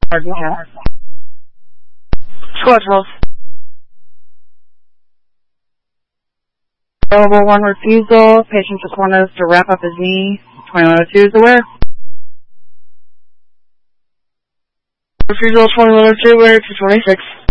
Scheduled. Available one refusal. Patient just wanted us to wrap up his knee. 2102 is aware. Refusal 2102, where to 26.